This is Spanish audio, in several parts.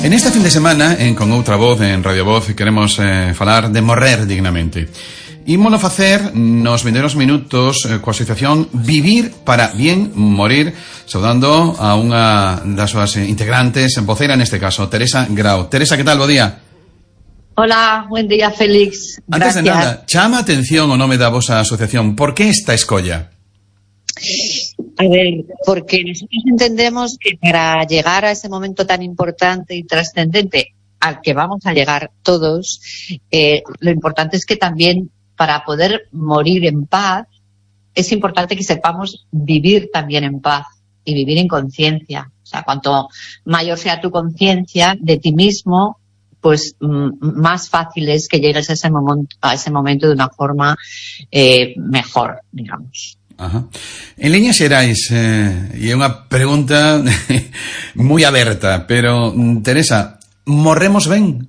En este fin de semana, con outra voz, en Radio Voz, queremos falar de morrer dignamente. Ímolo facer nos vindeiros minutos coa asociación Vivir para Bien Morir, saudando a unha das súas integrantes, voceira neste caso, Teresa Grau. Teresa, que tal? Bo día. Hola, buen día, Félix. Antes de nada, chama atención o nome da vosa asociación. Por que esta escolla? A ver, porque nosotros entendemos que para llegar a ese momento tan importante y trascendente al que vamos a llegar todos, lo importante es que también para poder morir en paz, es importante que sepamos vivir también en paz y vivir en conciencia. O sea, cuanto mayor sea tu conciencia de ti mismo, pues más fácil es que llegues a ese momento de una forma mejor, digamos. Ajá. En liñas xerais, e é unha pregunta moi aberta, pero Teresa, morremos ben?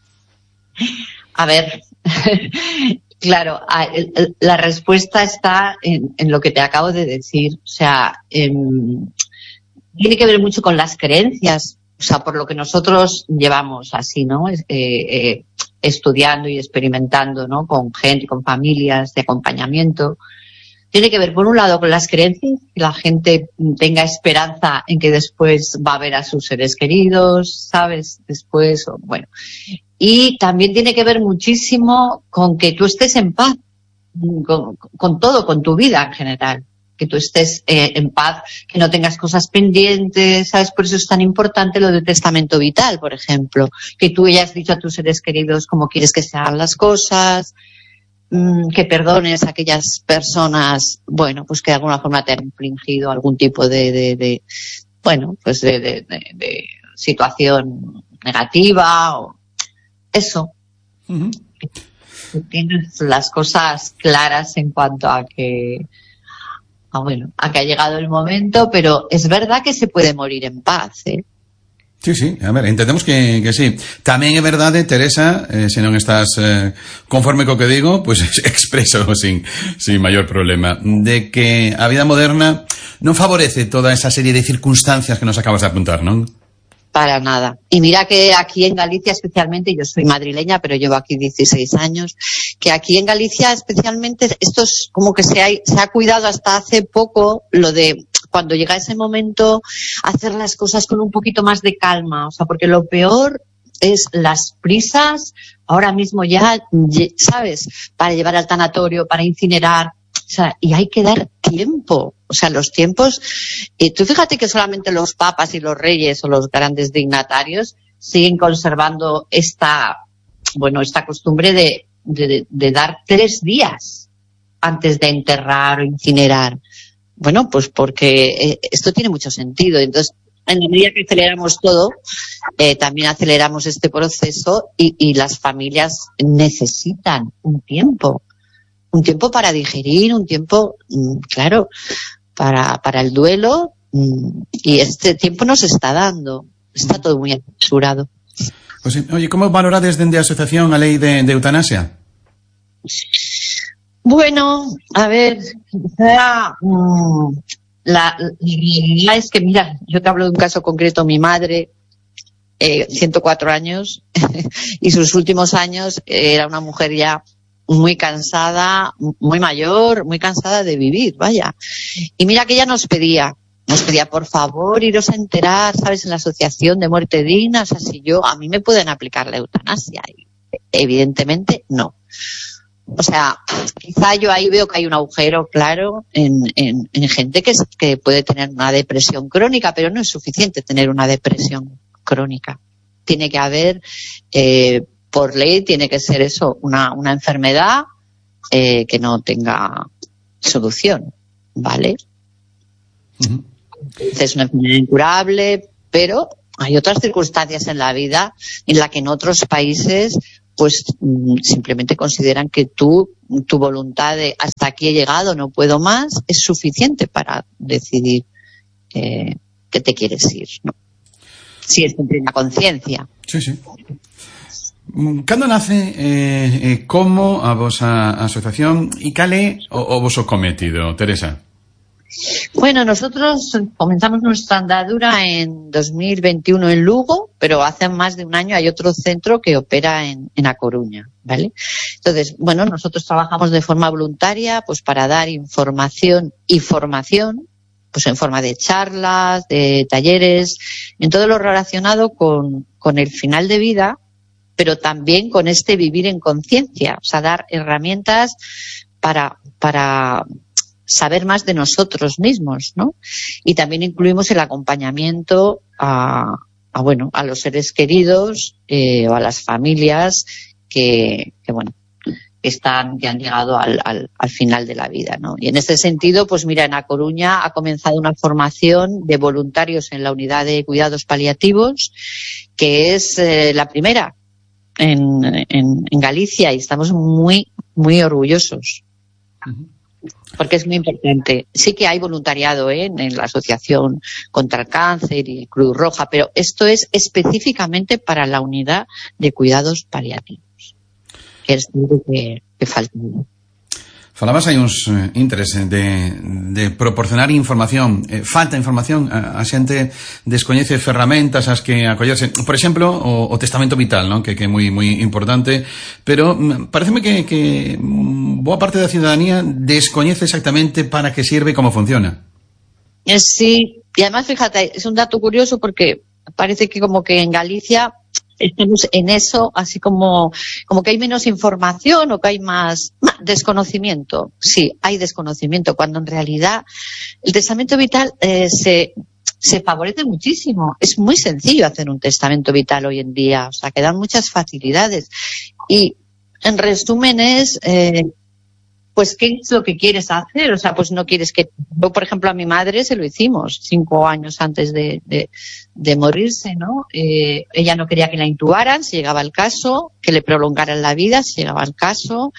A ver, claro, la respuesta está en lo que te acabo de decir. O sea, tiene que ver mucho con las creencias, o sea, por lo que nosotros llevamos así, ¿no? Estudiando y experimentando, ¿no? Con gente, con familias de acompañamiento. Tiene que ver, por un lado, con las creencias, que la gente tenga esperanza en que después va a ver a sus seres queridos, ¿sabes? Después, bueno. Y también tiene que ver muchísimo con que tú estés en paz, con todo, con tu vida en general. Que tú estés en paz, que no tengas cosas pendientes, ¿sabes? Por eso es tan importante lo del testamento vital, por ejemplo. Que tú hayas dicho a tus seres queridos cómo quieres que se hagan las cosas, que perdones a aquellas personas, bueno, pues que de alguna forma te han infligido algún tipo de situación negativa o eso. Uh-huh. Que tienes las cosas claras en cuanto a que ha llegado el momento, pero es verdad que se puede morir en paz, ¿eh? Sí, a ver, entendemos que sí. Tamén é verdade, Teresa, se non estás conforme co que digo, pues expreso sin maior problema, de que a vida moderna non favorece toda esa serie de circunstancias que nos acabas de apuntar, non? Para nada. Y mira que aquí en Galicia especialmente, yo soy madrileña, pero llevo aquí 16 años, que aquí en Galicia especialmente esto es como que se ha cuidado hasta hace poco lo de cuando llega ese momento hacer las cosas con un poquito más de calma, o sea, porque lo peor es las prisas, ahora mismo ya, ¿sabes? Para llevar al tanatorio, para incinerar, o sea, y hay que dar tiempo, o sea, los tiempos, tú fíjate que solamente los papas y los reyes o los grandes dignatarios siguen conservando esta costumbre de dar 3 días antes de enterrar o incinerar. Bueno, pues porque esto tiene mucho sentido. Entonces, en la medida que aceleramos todo, también aceleramos este proceso y las familias necesitan un tiempo para digerir, un tiempo, claro, para el duelo, y este tiempo nos está dando. Está todo muy apresurado. Pues sí. Oye, ¿cómo valorades dende a asociación a lei de eutanasia? Bueno, a ver, la realidad es que, mira, yo te hablo de un caso concreto. Mi madre, 104 años, y sus últimos años era una mujer ya muy cansada, muy mayor, muy cansada de vivir, vaya. Y mira que ella nos pedía, por favor, iros a enterar, ¿sabes?, en la asociación de muerte digna, o sea, si a mí me pueden aplicar la eutanasia. Y evidentemente no. O sea, quizá yo ahí veo que hay un agujero claro en gente que puede tener una depresión crónica, pero no es suficiente tener una depresión crónica. Tiene que haber, por ley, tiene que ser eso, una enfermedad que no tenga solución, ¿vale? Uh-huh. Es una enfermedad incurable, pero hay otras circunstancias en la vida en las que en otros países pues simplemente consideran que tu voluntad de hasta aquí he llegado, no puedo más, es suficiente para decidir que te quieres ir, ¿no? Si es en plena conciencia. Sí. Cando nace, como a vosa asociación e cal é o voso cometido, Teresa? Bueno, nosotros comenzamos nuestra andadura en 2021 en Lugo, pero hace más de un año hay otro centro que opera en A Coruña, ¿vale? Entonces, bueno, nosotros trabajamos de forma voluntaria, pues para dar información y formación, pues en forma de charlas, de talleres, en todo lo relacionado con el final de vida, pero también con este vivir en conciencia, o sea, dar herramientas para saber más de nosotros mismos, ¿no? Y también incluimos el acompañamiento a los seres queridos o a las familias que han llegado al final de la vida, ¿no? Y en este sentido, pues mira, en A Coruña ha comenzado una formación de voluntarios en la unidad de cuidados paliativos, que es la primera en Galicia, y estamos muy, muy orgullosos. Porque es muy importante. Sí que hay voluntariado en la Asociación contra el Cáncer y Cruz Roja, pero esto es específicamente para la unidad de cuidados paliativos, que es algo que falta. Falabas hai uns intereses de proporcionar información. Falta información, a xente descoñece ferramentas as que acollerse. Por exemplo, o testamento vital, ¿no? Que é moi importante, pero pareceme que boa parte da ciudadanía descoñece exactamente para que sirve e como funciona. Sí, y además, fíjate, es un dato curioso porque parece que como que en Galicia estamos en eso, así como que hay menos información o que hay más desconocimiento. Sí, hay desconocimiento, cuando en realidad el testamento vital se favorece muchísimo. Es muy sencillo hacer un testamento vital hoy en día, o sea, que dan muchas facilidades. Y en resumen es, pues, ¿qué es lo que quieres hacer? O sea, pues no quieres que... Yo, por ejemplo, a mi madre se lo hicimos 5 años antes de morirse, ¿no? Ella no quería que la intubaran, si llegaba el caso, que le prolongaran la vida, si llegaba el caso.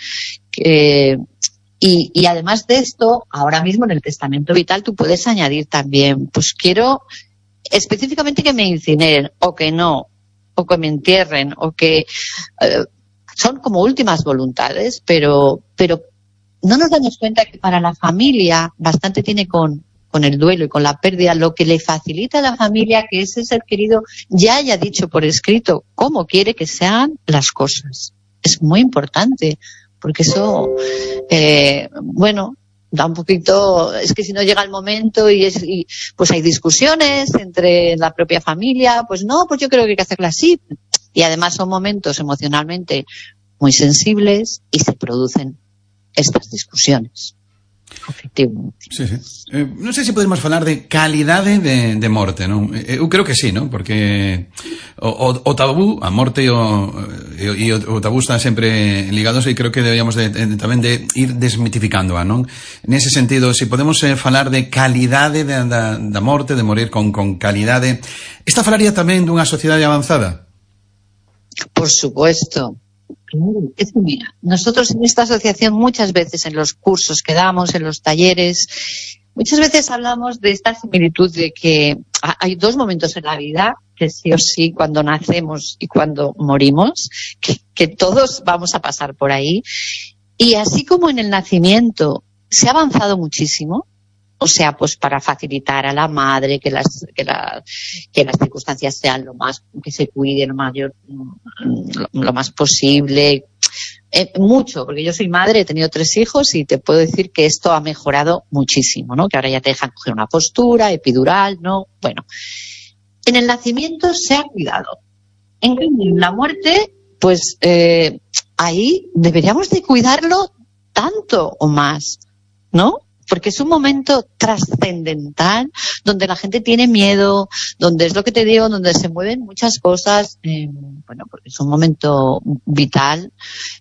Y además de esto, ahora mismo en el testamento vital tú puedes añadir también, pues quiero específicamente que me incineren, o que no, o que me entierren, o que... son como últimas voluntades, pero no nos damos cuenta que para la familia bastante tiene con el duelo y con la pérdida, lo que le facilita a la familia que ese ser querido ya haya dicho por escrito cómo quiere que sean las cosas. Es muy importante, porque eso, da un poquito, es que si no llega el momento y pues hay discusiones entre la propia familia, pues no, pues yo creo que hay que hacerlo así. Y además son momentos emocionalmente muy sensibles y se producen estas discusiones, efectivamente. Sí. Non sei se podemos falar de calidade de morte, non? Eu creo que sí, non? Porque o tabú, a morte e o tabú están sempre ligados, e creo que deberíamos tamén de ir desmitificándoa, non? Nese sentido, se podemos falar de calidade da morte, de morir con calidade, esta falaría tamén dunha sociedade avanzada? Por supuesto. Es que mira, nosotros en esta asociación muchas veces en los cursos que damos, en los talleres, muchas veces hablamos de esta similitud de que hay 2 momentos en la vida, que sí o sí cuando nacemos y cuando morimos, que todos vamos a pasar por ahí. Y así como en el nacimiento se ha avanzado muchísimo, o sea, pues para facilitar a la madre que las circunstancias sean que se cuide lo más posible. Mucho, porque yo soy madre, he tenido 3 hijos y te puedo decir que esto ha mejorado muchísimo, ¿no? Que ahora ya te dejan coger una postura, epidural, ¿no? Bueno, en el nacimiento se ha cuidado. En la muerte, pues ahí deberíamos de cuidarlo tanto o más, ¿no? Porque es un momento trascendental donde la gente tiene miedo, donde es lo que te digo, donde se mueven muchas cosas, porque es un momento vital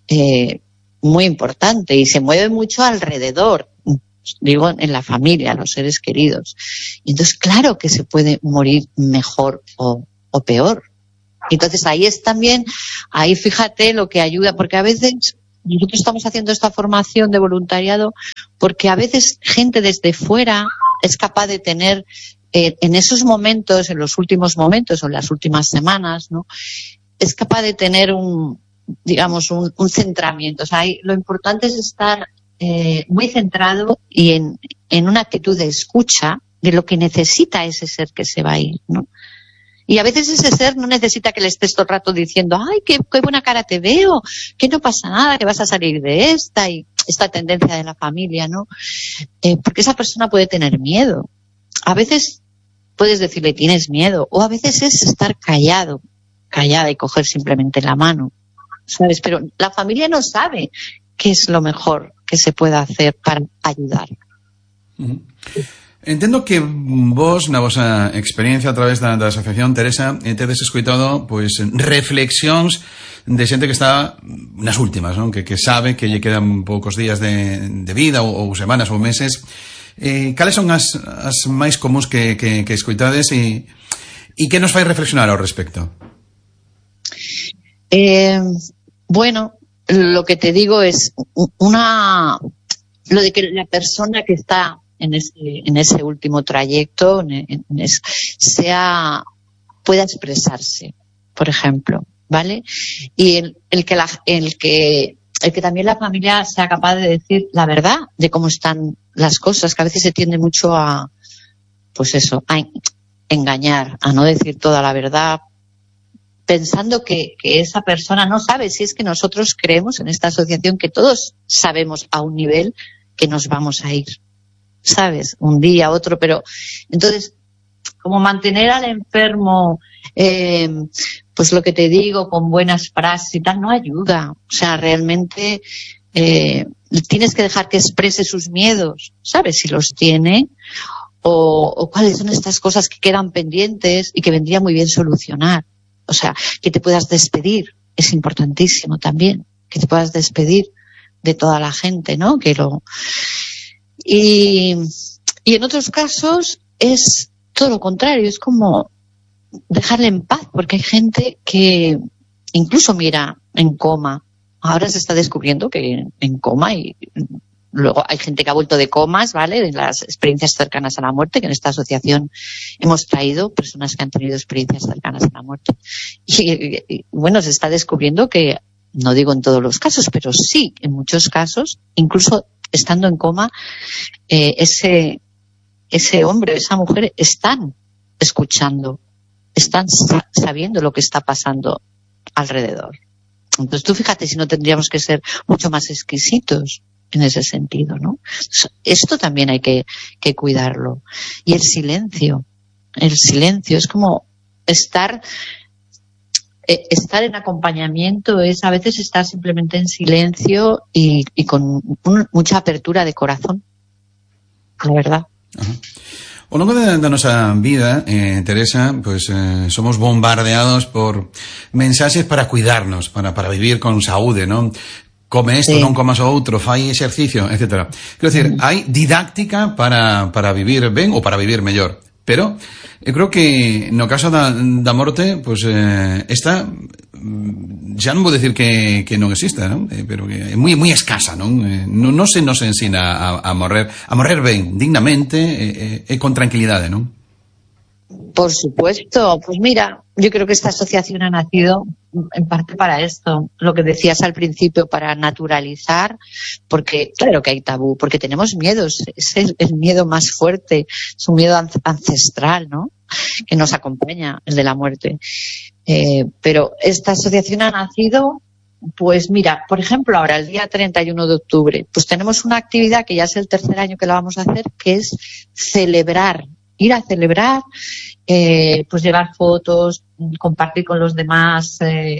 muy importante y se mueve mucho alrededor, digo, en la familia, los seres queridos. Y entonces, claro que se puede morir mejor o peor. Entonces ahí fíjate lo que ayuda, porque a veces... Nosotros estamos haciendo esta formación de voluntariado porque a veces gente desde fuera es capaz de tener en esos momentos, en los últimos momentos o en las últimas semanas, ¿no? Es capaz de tener un centramiento. O sea, lo importante es estar muy centrado y en una actitud de escucha de lo que necesita ese ser que se va a ir, ¿no? Y a veces ese ser no necesita que le estés todo el rato diciendo, ay, qué buena cara te veo, que no pasa nada, que vas a salir de esta, y esta tendencia de la familia, ¿no? Porque esa persona puede tener miedo. A veces puedes decirle, tienes miedo, o a veces es estar callada y coger simplemente la mano, ¿sabes? Pero la familia no sabe qué es lo mejor que se puede hacer para ayudar. Uh-huh. Entendo que vos, na vosa experiencia a través da asociación, Teresa, tedes escoitado pois reflexións de xente que está nas últimas, non? Que sabe que lle quedan poucos días de vida ou semanas ou meses. Cales son as máis comuns que escoitades e que nos fai reflexionar ao respecto? Bueno, lo que te digo es lo de que la persona que está en ese último trayecto pueda expresarse, por ejemplo, ¿vale? Y el que también la familia sea capaz de decir la verdad de cómo están las cosas, que a veces se tiende mucho a engañar, a no decir toda la verdad, pensando que esa persona no sabe. Si es que nosotros creemos en esta asociación que todos sabemos a un nivel que nos vamos a ir, ¿sabes? Un día, otro, pero entonces, como mantener al enfermo, pues lo que te digo, con buenas frases y tal, no ayuda. O sea, realmente tienes que dejar que exprese sus miedos, ¿sabes? Si los tiene, o cuáles son estas cosas que quedan pendientes y que vendría muy bien solucionar. O sea, que te puedas despedir, es importantísimo también, que te puedas despedir de toda la gente, ¿no? Y en otros casos es todo lo contrario, es como dejarle en paz, porque hay gente que incluso mira en coma. Ahora se está descubriendo que en coma, y luego hay gente que ha vuelto de comas, ¿vale? De las experiencias cercanas a la muerte, que en esta asociación hemos traído personas que han tenido experiencias cercanas a la muerte. Y bueno, se está descubriendo que, no digo en todos los casos, pero sí en muchos casos, incluso estando en coma, ese hombre, esa mujer están escuchando, están sabiendo lo que está pasando alrededor. Entonces tú fíjate si no tendríamos que ser mucho más exquisitos en ese sentido, ¿no? Esto también hay que cuidarlo. Y el silencio es como estar en acompañamiento, es a veces estar simplemente en silencio y con mucha apertura de corazón, la verdad. Ajá. Ao longo da nosa vida, Teresa, pois somos bombardeados por mensaxes para cuidarnos, para vivir con saúde, non? Come isto, non comas o outro, fai exercicio, etc. Quero dicir, hai didáctica para vivir ben ou para vivir mellor. Pero eu creo que no caso da morte, pois esta xa non vou decir que non exista, non? Pero que é moi escasa, non? Non se nos ensina a morrer ben, dignamente e con tranquilidade, non? Por supuesto, pues mira, yo creo que esta asociación ha nacido en parte para esto, lo que decías al principio, para naturalizar, porque claro que hay tabú, porque tenemos miedos, es el miedo más fuerte, es un miedo ancestral, ¿no? Que nos acompaña, el de la muerte. Pero esta asociación ha nacido, pues mira, por ejemplo, ahora el día 31 de octubre, pues tenemos una actividad que ya es el tercer año que la vamos a hacer, que es celebrar, ir a celebrar, pues llevar fotos, compartir con los demás,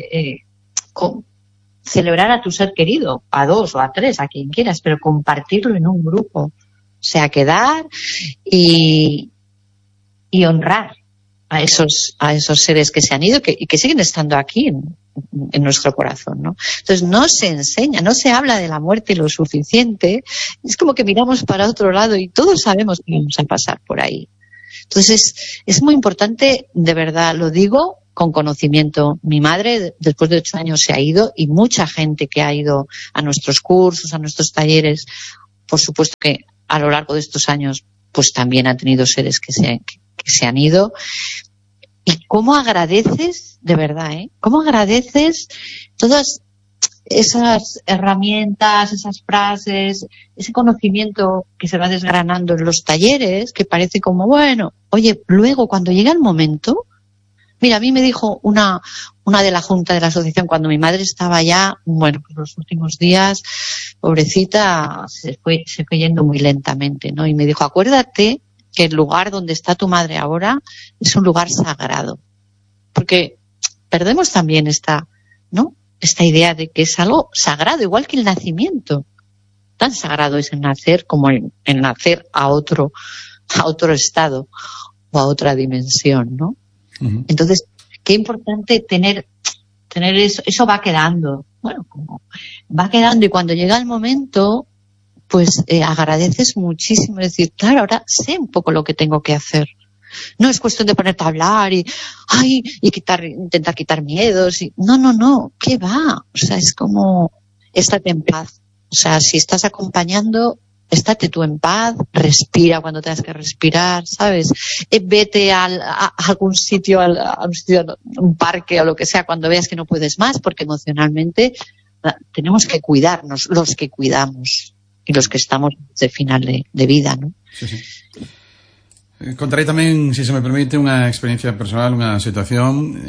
celebrar a tu ser querido, a 2 o a 3, a quien quieras, pero compartirlo en un grupo. O sea, quedar y honrar a esos seres que se han ido y que siguen estando aquí en nuestro corazón, ¿no? Entonces no se enseña, no se habla de la muerte lo suficiente, es como que miramos para otro lado y todos sabemos que vamos a pasar por ahí. Entonces es muy importante, de verdad, lo digo con conocimiento. Mi madre después de 8 años se ha ido, y mucha gente que ha ido a nuestros cursos, a nuestros talleres, por supuesto que a lo largo de estos años pues también ha tenido seres que se han ido. Y cómo agradeces, de verdad, cómo agradeces todas esas herramientas, esas frases, ese conocimiento que se va desgranando en los talleres, que parece como, bueno, oye, luego cuando llega el momento, Mira, a mí me dijo una de la junta de la asociación cuando mi madre estaba ya, bueno, pues los últimos días, pobrecita, se fue yendo muy lentamente, ¿no? Y me dijo, acuérdate que el lugar donde está tu madre ahora es un lugar sagrado. Porque perdemos también esta idea de que es algo sagrado, igual que el nacimiento. Tan sagrado es el nacer como el nacer a otro estado o a otra dimensión, ¿no? Uh-huh. Entonces, qué importante tener eso va quedando. Bueno, como va quedando, y cuando llega el momento, pues agradeces muchísimo, es decir, claro, ahora sé un poco lo que tengo que hacer. No es cuestión de ponerte a hablar y intentar quitar miedos. No, ¿qué va? O sea, es como, estate en paz. O sea, si estás acompañando, estate tú en paz, respira cuando tengas que respirar, ¿sabes? Vete a algún sitio, a un parque o lo que sea, cuando veas que no puedes más, porque emocionalmente tenemos que cuidarnos, los que cuidamos y los que estamos de final de vida, ¿no? Sí. Contaré tamén, se me permite, unha experiencia personal, unha situación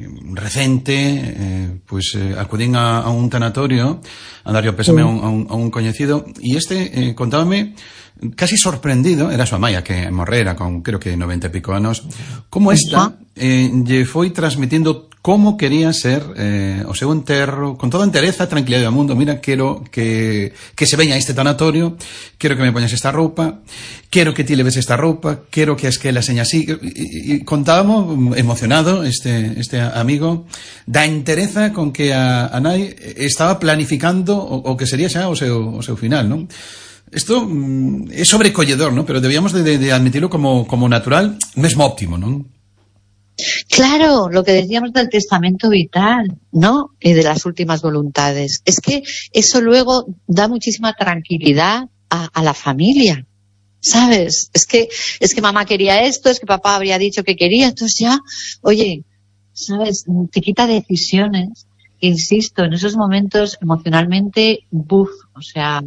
recente. Acudín a un tanatorio a darlle o pésame a un coñecido, e contábame, casi sorprendido, era a súa maia que morrera con creo que 90 e pico anos, como lle foi transmitindo como quería ser o seu enterro, con toda a entereza, tranquilidade do mundo. Mira, quero que se veña a este tanatorio, quero que me poñas esta roupa, quero que ti leves esta roupa, quero que a esquela seña así. E contábamos emocionado este amigo da entereza con que a nai estaba planificando o que sería xa o seu final, non? Isto é sobrecolledor, ¿no? Pero debíamos de admitirlo como natural, mesmo óptimo, ¿no? Claro, lo que decíamos del testamento vital, ¿no? Y de las últimas voluntades. Es que eso luego da muchísima tranquilidad a la familia, ¿sabes? Es que mamá quería esto, es que papá habría dicho que quería, entonces ya, oye, ¿sabes? Te quita decisiones. Insisto, en esos momentos emocionalmente, o sea,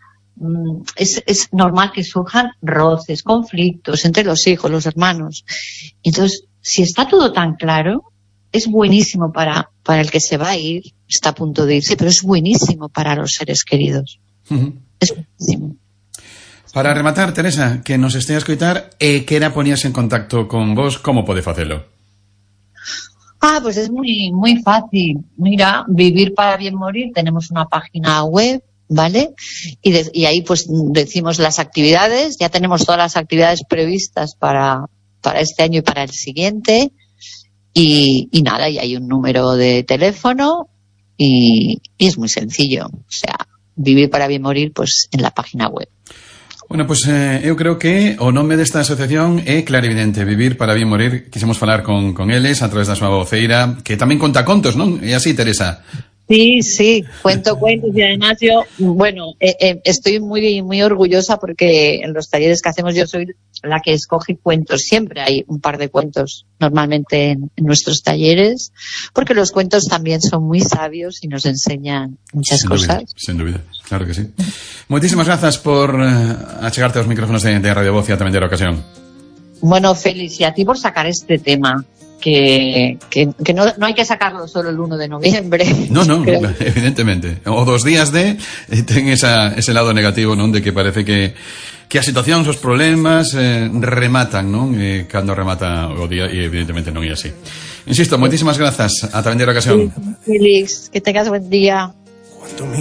es normal que surjan roces, conflictos entre los hijos, los hermanos. Entonces, si está todo tan claro, es buenísimo para el que se va a ir, está a punto de irse, pero es buenísimo para los seres queridos. Uh-huh. Es buenísimo. Para rematar, Teresa, que nos estea a escoitar e quera poñerse en contacto con vos, como pode facelo? Pues es muy, muy fácil. Mira, Vivir para Bien Morir, tenemos una página web, ¿vale? Y ahí pues decimos las actividades, ya tenemos todas las actividades previstas para este año y para el siguiente, y nada, y hay un número de teléfono y es muy sencillo, o sea, Vivir para Bien Morir, pues en la página web. Bueno, pues eu creo que o nome desta asociación é clarividente, Vivir para Bien Morir. Quisemos falar con eles a través da súa voceira, que tamén conta contos, non? É así, Teresa? Sí, cuento cuentos, y además yo, estoy muy, muy orgullosa porque en los talleres que hacemos yo soy la que escoge cuentos. Siempre hay un par de cuentos normalmente en nuestros talleres, porque los cuentos también son muy sabios y nos enseñan muchas cosas. Sin duda, claro que sí. Moitísimas grazas por achegarte aos micrófonos de Radio Voz e a tamén de ocasión. Bueno, Félix, y a ti por sacar este tema. Que no hay que sacarlo solo el 1 de noviembre. No, evidentemente. O 2 días ten ese lado negativo, non? De que parece que a situación, os problemas rematan, non? Cando remata o día, e evidentemente non é así. Insisto, moitísimas grazas. Ata vender a ocasión. Félix, que tengas buen día.